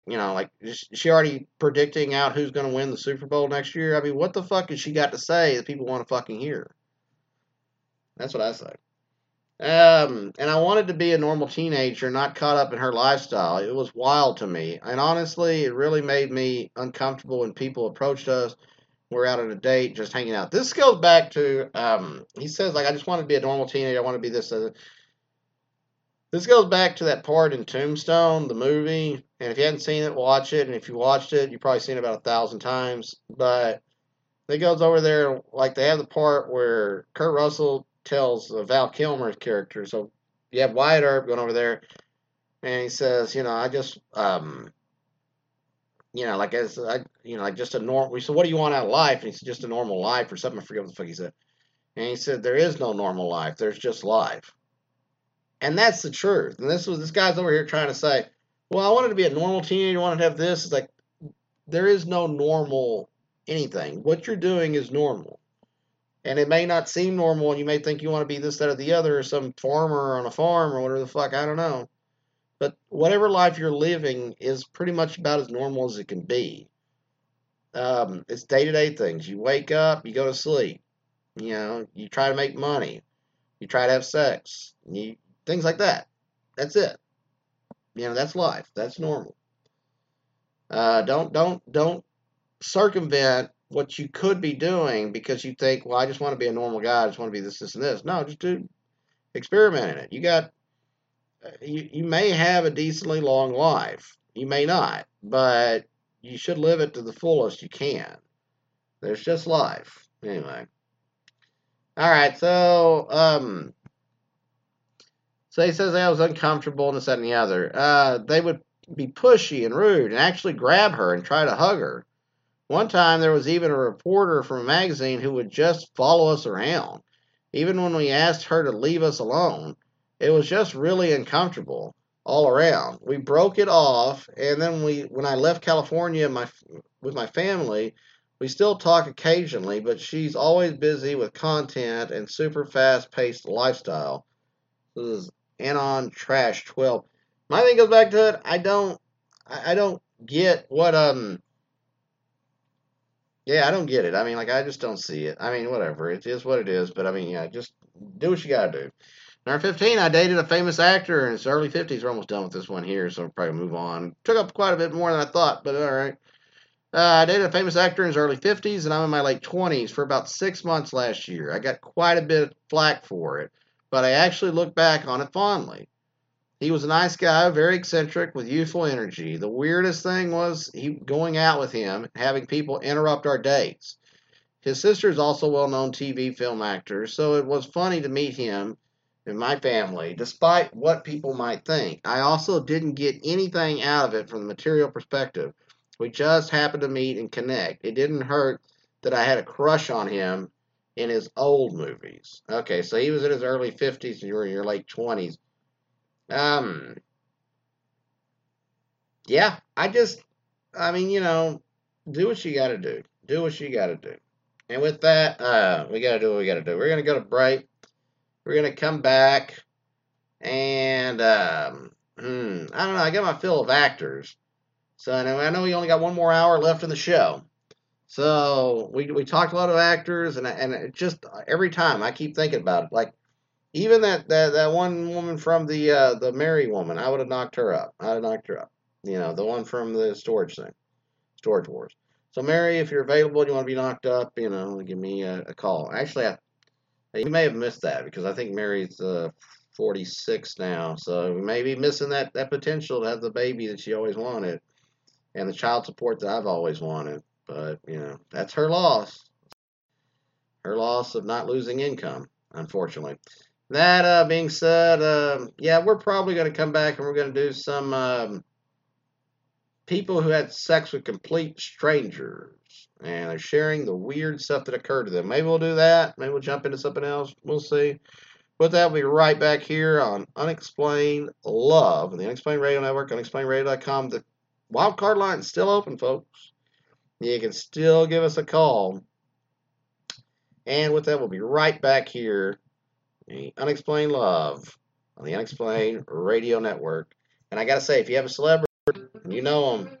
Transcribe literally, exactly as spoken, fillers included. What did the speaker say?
You know, like, is she already predicting out who's going to win the Super Bowl next year? I mean, what the fuck has she got to say that people want to fucking hear? That's what I say. Um, and I wanted to be a normal teenager, not caught up in her lifestyle. It was wild to me. And honestly, it really made me uncomfortable when people approached us. We're out on a date, just hanging out. This goes back to, um, he says, like, I just want to be a normal teenager. I want to be this. Uh, this goes back to that part in Tombstone, the movie. And if you hadn't seen it, watch it. And if you watched it, you've probably seen it about a thousand times. But it goes over there, like, they have the part where Kurt Russell tells uh, Val Kilmer's character. So you have Wyatt Earp going over there, and he says, you know, I just, um, you know, like as I, you know, like just a normal. We said, what do you want out of life? And he said, just a normal life or something. I forget what the fuck he said. And he said, there is no normal life. There's just life, and that's the truth. And this was this guy's over here trying to say, well, I wanted to be a normal teenager. I wanted to have this. It's like there is no normal anything. What you're doing is normal. And it may not seem normal, and you may think you want to be this, that, or the other, or some farmer on a farm, or whatever the fuck, I don't know. But whatever life you're living is pretty much about as normal as it can be. Um, it's day to day things. You wake up, you go to sleep. You know, you try to make money. You try to have sex. You, things like that. That's it. You know, that's life. That's normal. Uh, don't don't don't circumvent what you could be doing because you think, well, I just want to be a normal guy. I just want to be this, this, and this. No, just do experiment in it. You got you, you may have a decently long life. You may not, but you should live it to the fullest you can. There's just life. Anyway. All right, so um so he says I was uncomfortable and this, that, and the other. Uh they would be pushy and rude and actually grab her and try to hug her. One time there was even a reporter from a magazine who would just follow us around. Even when we asked her to leave us alone, it was just really uncomfortable all around. We broke it off, and then we, when I left California my, with my family, we still talk occasionally, but she's always busy with content and super fast-paced lifestyle. This is Anon Trash twelve. My thing goes back to it. I don't, I don't get what um yeah, I don't get it. I mean, like, I just don't see it. I mean, whatever. It is what it is. But, I mean, yeah, just do what you got to do. Number fifteen, I dated a famous actor in his early fifties. We're almost done with this one here, so we'll probably move on. Took up quite a bit more than I thought, but all right. Uh, I dated a famous actor in his early fifties, and I'm in my late twenties for about six months last year. I got quite a bit of flack for it, but I actually look back on it fondly. He was a nice guy, very eccentric, with youthful energy. The weirdest thing was he going out with him, having people interrupt our dates. His sister is also a well-known T V film actor, so it was funny to meet him in my family, despite what people might think. I also didn't get anything out of it from the material perspective. We just happened to meet and connect. It didn't hurt that I had a crush on him in his old movies. Okay, so he was in his early fifties and you were in your late twenties. Um, yeah, I just, I mean, you know, do what you got to do. Do what you got to do. And with that, uh, we got to do what we got to do. We're going to go to break. We're going to come back. And, um, hmm, I don't know. I got my fill of actors. So I know, I know we only got one more hour left in the show. So we, we talked a lot of actors. And, and it just every time I keep thinking about it. Like, even that, that, that one woman from the uh, the Mary woman, I would have knocked her up. I'd have knocked her up. You know, the one from the storage thing. Storage Wars. So, Mary, if you're available and you want to be knocked up, you know, give me a, a call. Actually, I, you may have missed that because I think Mary's uh, forty-six now. So, we may be missing that, that potential to have the baby that she always wanted and the child support that I've always wanted. But, you know, that's her loss. Her loss of not losing income, unfortunately. That uh, being said, uh, yeah, we're probably going to come back and we're going to do some. Um, people who had sex with complete strangers and are sharing the weird stuff that occurred to them. Maybe we'll do that. Maybe we'll jump into something else. We'll see. With that, we'll be right back here on Unexplained Love, the Unexplained Radio Network, unexplained radio dot com. The wild card line is still open, folks. You can still give us a call. And with that, we'll be right back here. The Unexplained Love on the Unexplained Radio Network. And I got to say, if you have a celebrity, You know them.